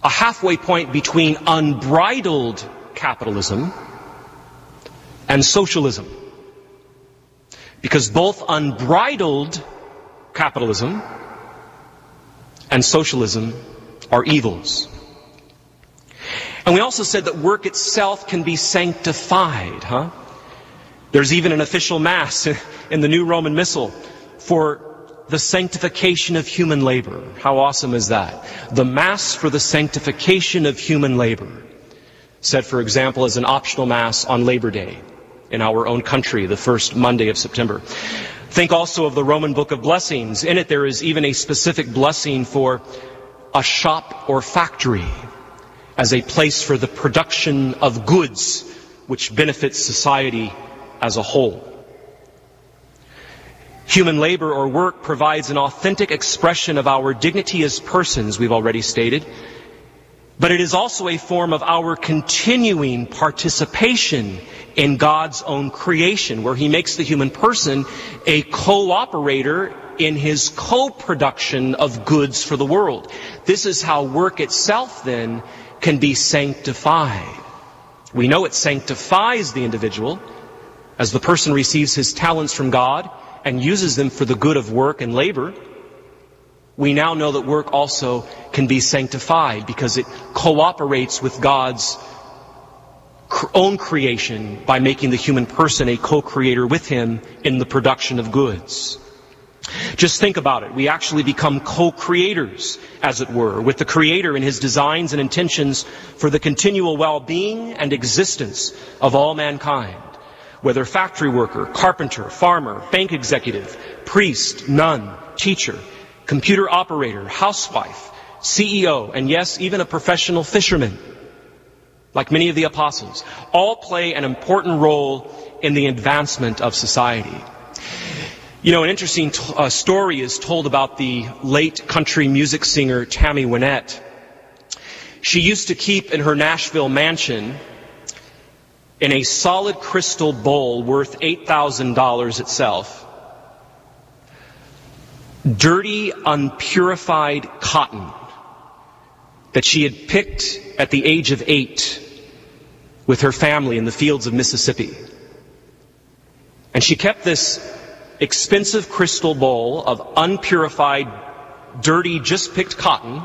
a halfway point between unbridled capitalism and socialism. Because both unbridled capitalism and socialism are evils. And we also said that work itself can be sanctified, There's even an official mass in the New Roman Missal for the sanctification of human labor. How awesome is that? The Mass for the sanctification of human labor. Said, for example, as an optional Mass on Labor Day in our own country, the first Monday of September. Think also of the Roman Book of Blessings. In it there is even a specific blessing for a shop or factory as a place for the production of goods which benefits society as a whole. Human labor or work provides an authentic expression of our dignity as persons, we've already stated, but it is also a form of our continuing participation in God's own creation, where He makes the human person a cooperator in His co-production of goods for the world. This is how work itself then can be sanctified. We know it sanctifies the individual as the person receives his talents from God and uses them for the good of work and labor. We now know that work also can be sanctified because it cooperates with God's own creation by making the human person a co-creator with Him in the production of goods. Just think about it. We actually become co-creators, as it were, with the Creator in His designs and intentions for the continual well-being and existence of all mankind. Whether factory worker, carpenter, farmer, bank executive, priest, nun, teacher, computer operator, housewife, CEO, and yes, even a professional fisherman, like many of the apostles, all play an important role in the advancement of society. You know, an interesting story is told about the late country music singer Tammy Wynette. She used to keep in her Nashville mansion in a solid crystal bowl worth $8,000 itself, dirty, unpurified cotton that she had picked at the age of 8 with her family in the fields of Mississippi. And she kept this expensive crystal bowl of unpurified, dirty, just picked cotton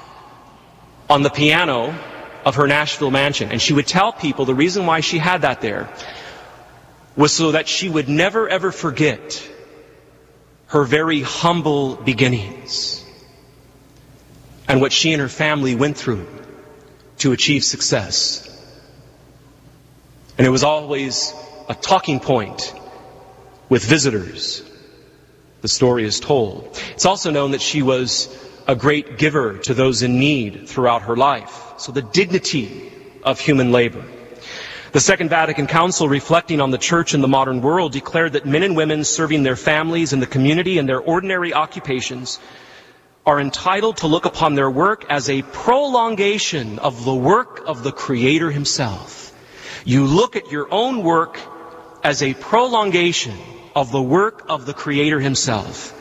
on the piano of her Nashville mansion. And she would tell people the reason why she had that there was so that she would never ever forget her very humble beginnings and what she and her family went through to achieve success. And it was always a talking point with visitors, the story is told. It's also known that she was a great giver to those in need throughout her life. So the dignity of human labor. The Second Vatican Council, reflecting on the church in the modern world, declared that men and women serving their families and the community in their ordinary occupations are entitled to look upon their work as a prolongation of the work of the Creator Himself. You look at your own work as a prolongation of the work of the Creator Himself.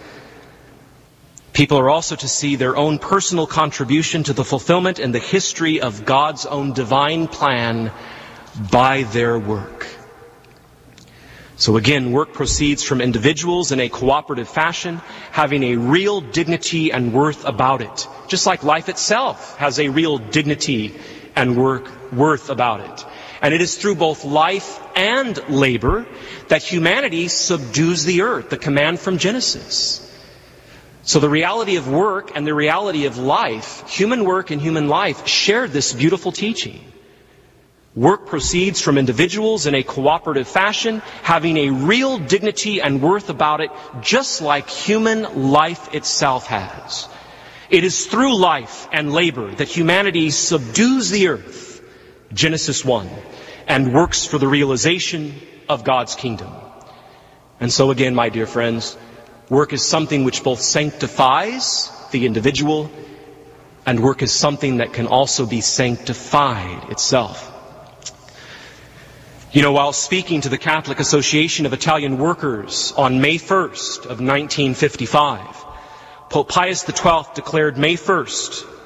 People are also to see their own personal contribution to the fulfillment and the history of God's own divine plan by their work. So again, work proceeds from individuals in a cooperative fashion, having a real dignity and worth about it. Just like life itself has a real dignity and worth about it. And it is through both life and labor that humanity subdues the earth, the command from Genesis. So the reality of work and the reality of life, human work and human life, share this beautiful teaching. Work proceeds from individuals in a cooperative fashion, having a real dignity and worth about it, just like human life itself has. It is through life and labor that humanity subdues the earth, Genesis 1, and works for the realization of God's kingdom. And so again, my dear friends, work is something which both sanctifies the individual, and work is something that can also be sanctified itself. You know, while speaking to the Catholic Association of Italian Workers on May 1st of 1955, Pope Pius XII declared May 1st